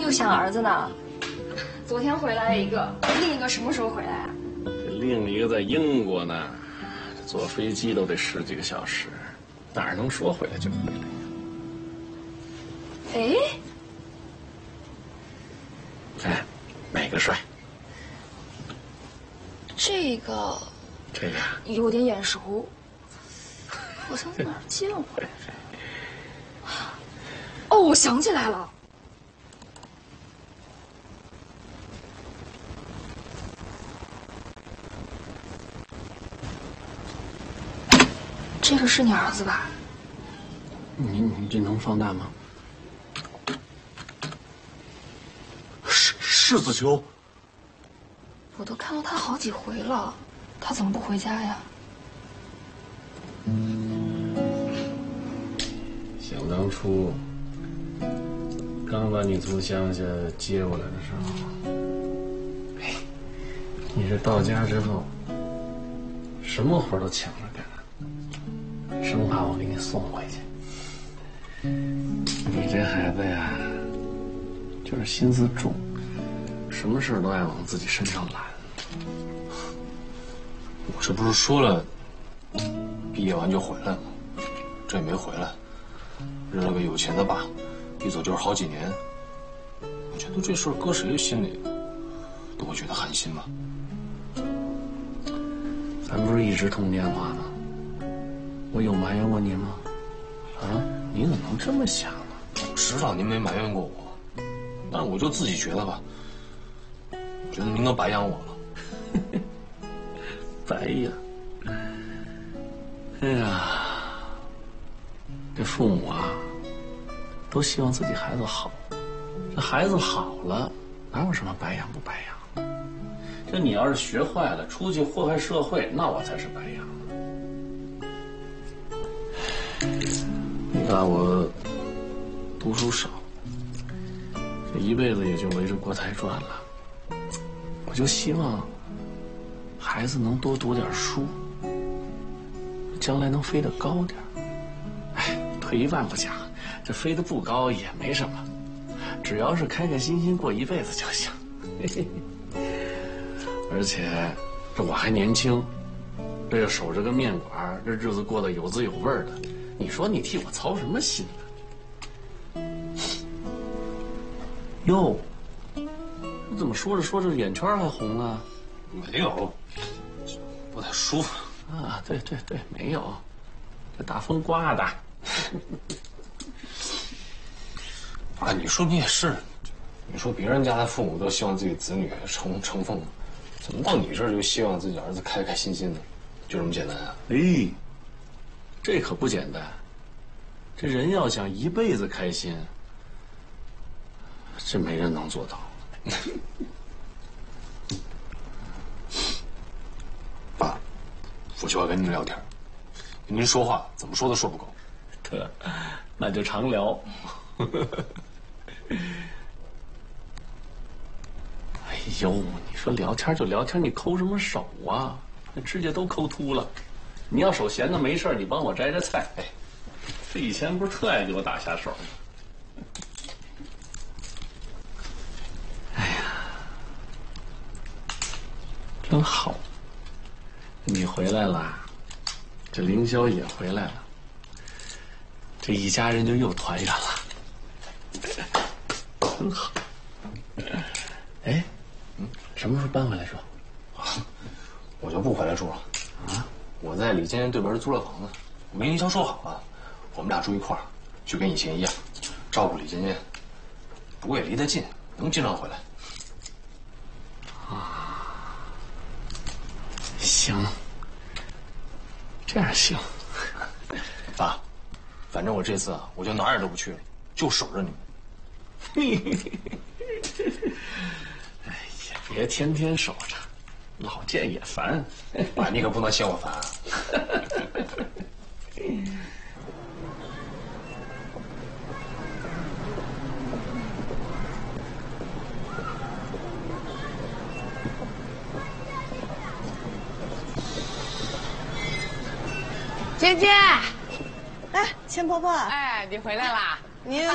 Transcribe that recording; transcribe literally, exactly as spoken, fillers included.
又想儿子呢？昨天回来一个，另一个什么时候回来啊？ 这另一个在英国呢，坐飞机都得十几个小时，哪能说回来就回来？ 哎， 哎，哪个帅？ 这个， 这个有点眼熟，好像在哪儿见过。哦，我想起来了。 这个是你儿子吧？ 你你这能放大吗？ 是是子秋， 我都看到他好几回了，他怎么不回家呀？ 想当初，刚把你从乡下接过来的时候，嘿，你这到家之后，什么活都抢着干。 生怕我给你送回去。你这孩子呀，就是心思重，什么事都爱往自己身上揽。 我这不是说了，毕业完就回来吗？这也没回来，认了个有钱的爸，一走就是好几年。我觉得这事儿搁谁心里都会觉得寒心吧。 咱不是一直通电话吗？ 我有埋怨过你吗？啊，你怎么能这么想呢？ 我知道您没埋怨过我，但是我就自己觉得吧，觉得您都白养我了。 白养？哎呀，这父母啊，都希望自己孩子好。这孩子好了，哪有什么白养不白养？这你要是学坏了，出去祸害社会，那我才是白养。 你看我读书少，这一辈子也就围着国台转了。我就希望孩子能多读点书，将来能飞得高点。哎，退一万步讲，这飞得不高也没什么，只要是开开心心过一辈子就行。而且这我还年轻，这又守着个面馆，这日子过得有滋有味的。 你说你替我操什么心呢？哟，你怎么说着说着眼圈还红了？ 没有，不太舒服啊！对对对，没有，这大风刮的。 啊，你说你也是，你说别人家的父母都希望自己子女成成凤，怎么到你这儿就希望自己儿子开开心心的？就这么简单啊？ 哎。 这可不简单，这人要想一辈子开心，这没人能做到。 爸，我就要跟您聊天，跟您说话怎么说都说不够。 得，那就常聊。哎呦，你说聊天就聊天，你抠什么手啊？那指甲都抠秃了。 你要手闲的没事，你帮我摘摘菜。哎，这以前不是特爱给我打下手吗？哎呀，真好！你回来了，这凌霄也回来了，这一家人就又团圆了，真好。哎，嗯，什么时候搬回来住？ 我就不回来住了。啊？ 我在李建对门租了房子，我跟凌霄说好了，我们俩住一块儿，就跟以前一样，照顾李建建。不过也离得近，能经常回来。 啊，行，这样行。 爸，反正我这次啊，我就哪儿也都不去了，就守着你们。 哎呀，别天天守着。 老见也烦， 爸，你可不能嫌我烦啊！ 姐姐， 哎，钱婆婆， 哎，你回来啦？ 您